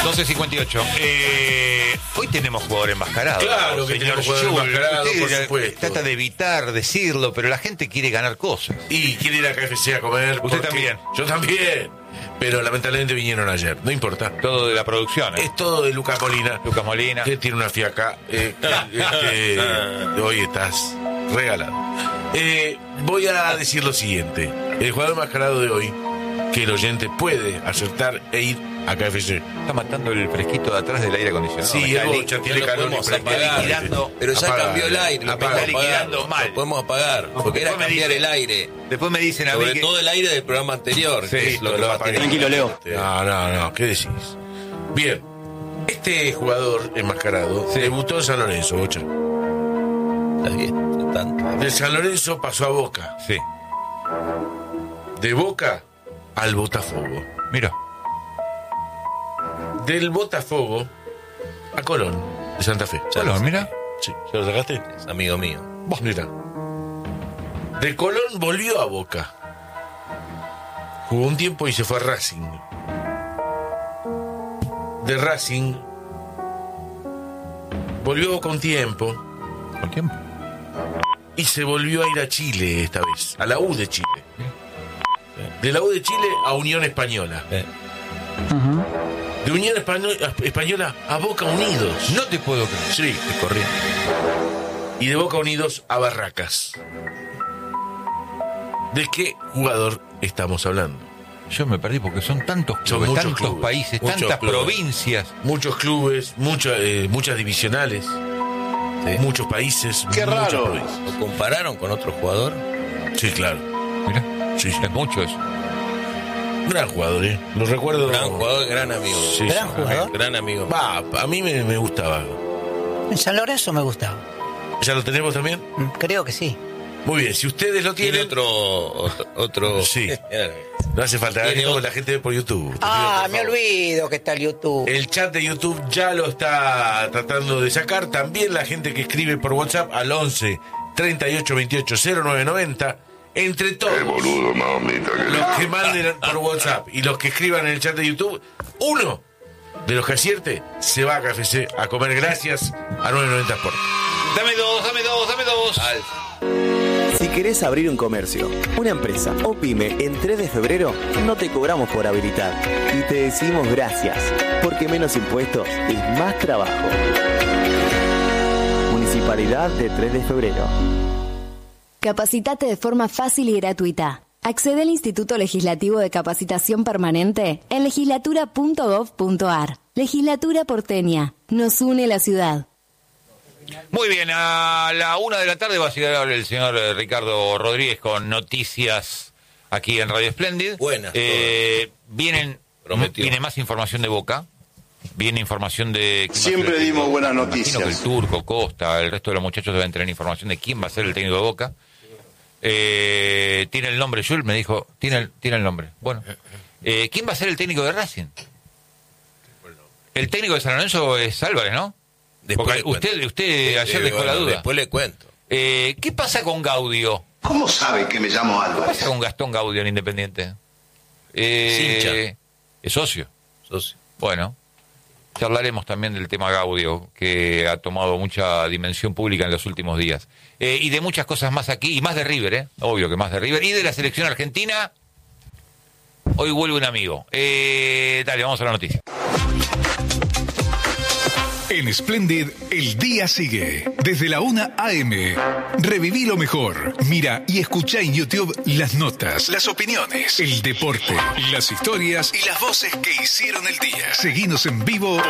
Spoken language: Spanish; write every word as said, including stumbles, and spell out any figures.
doce cincuenta y ocho. Eh, hoy tenemos jugador enmascarado. Claro que señor tenemos jugador enmascarado, Usted por supuesto. trata de evitar decirlo, pero la gente quiere ganar cosas. Y quiere ir a K F C a comer. Usted porque- también. Yo también. Pero lamentablemente vinieron ayer. No importa. Todo de la producción. ¿eh? Es todo de Lucas Molina. Lucas Molina. Que tiene una fiaca. Eh, que, este, hoy estás regalado. Eh, voy a decir lo siguiente. El jugador enmascarado de hoy, que el oyente puede acertar e ir a K F C. Está matando el fresquito de atrás del aire acondicionado. Sí, Me está el li- bocha tiene lo calor y podemos prende. apagar. liquidando. Pero ya Apaga, cambió el aire, lo apaga. podemos Está liquidando apagar. mal. Lo podemos apagar, porque era Después me cambiar dice- el aire. Después me dicen a mí Sobre que... todo el aire del programa anterior, Sí, que es lo que lo más apagué. tiene. Tranquilo, Leo. No, no, no, ¿qué decís? Bien, este jugador enmascarado Sí. debutó en San Lorenzo, Bocha. Está bien, está tanto. De San Lorenzo pasó a Boca. Sí, De Boca al Botafogo. mira. Del Botafogo a Colón, de Santa Fe. Ya Colón, lo mira. Sí, ¿se lo sacaste? Es amigo mío. Vos, mira. De Colón volvió a Boca. Jugó un tiempo y se fue a Racing. De Racing volvió a Boca un tiempo Con tiempo. y se volvió a ir a Chile esta vez, a la U de Chile. De la U de Chile a Unión Española. Eh, De Unión Española, Española a Boca Unidos. No te puedo creer. Sí, de corriente. y de Boca Unidos a Barracas. ¿De qué jugador estamos hablando? Yo me perdí porque son tantos Son clubes, muchos tantos clubes, países, muchos tantas clubes. provincias. Muchos clubes, mucho, eh, muchas divisionales, Sí. muchos países. Qué muchas raro. provincias. ¿Lo compararon con otro jugador? Sí, claro. Mira, Sí, sí. es mucho eso. Gran jugador, ¿eh? Lo recuerdo. Gran jugador, gran amigo. Sí, Gran sí. jugador. Gran amigo. Va, a mí me, me gustaba. En San Lorenzo me gustaba. ¿Ya lo tenemos también? Mm, Creo que sí. Muy bien, si ustedes lo Tiene tienen, otro, otro, otro- Sí. no hace falta. Tiene Esto otro. la gente ve por YouTube. Te Ah, pido, me por favor. olvido que está el YouTube. El chat de YouTube ya lo está tratando de sacar. También la gente que escribe por WhatsApp al once treinta y ocho veintiocho cero nueve noventa. Entre todos los que manden por WhatsApp y los que escriban en el chat de YouTube, uno de los que acierte se va a K F C a comer gracias a nueve noventa Sport. Dame dos, dame dos, dame dos. Alfa. Si querés abrir un comercio, una empresa o pyme en tres de febrero, no te cobramos por habilitar. Y te decimos gracias, porque menos impuestos es más trabajo. Municipalidad de tres de febrero. Capacitate de forma fácil y gratuita. Accede al Instituto Legislativo de Capacitación Permanente en legislatura punto gov punto ar. Legislatura porteña. Nos une la ciudad. Muy bien, a la una de la tarde va a llegar ahora el señor eh, Ricardo Rodríguez con noticias aquí en Radio Splendid. Buenas Eh, vienen, Prometió. viene más información de Boca. Viene información de... quién va a Siempre ser el dimos técnico. buenas Me imagino noticias. que el Turco, Costa, el resto de los muchachos deben tener información de quién va a ser el técnico de Boca. Eh, tiene el nombre, Jules me dijo, tiene el, tiene el nombre. Bueno, eh, ¿quién va a ser el técnico de Racing? El técnico de San Lorenzo es Álvarez, ¿no? Después Porque le cuento. usted, usted Eh, ayer eh, dejó la bueno, duda. Después le cuento. Eh, ¿Qué pasa con Gaudio? ¿Cómo sabe que me llamo ¿Qué Álvarez? pasa con Gastón Gaudio en Independiente? Eh, Hincha. Es socio. Socio. Bueno, charlaremos también del tema Gaudio, que ha tomado mucha dimensión pública en los últimos días. Eh, y de muchas cosas más aquí, y más de River, ¿eh? Obvio que más de River. Y de la selección argentina, hoy vuelve un amigo. Eh, dale, vamos a la noticia. En Splendid, el día sigue. Desde la una a eme. Reviví lo mejor. Mira y escucha en YouTube las notas, las opiniones, el deporte, las historias y las voces que hicieron el día. Seguinos en vivo